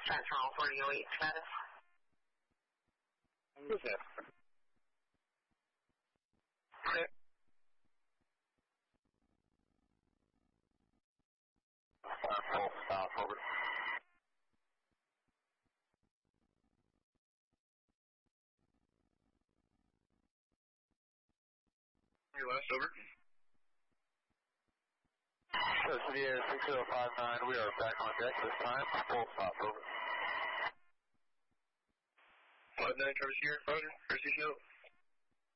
Sentinel 4008 status. Who's that? Clear. Full stop, over. Your last, over. This is the Air 6059, we are back on deck this time, full stop, over. 59 Travis here, Roger, RC show.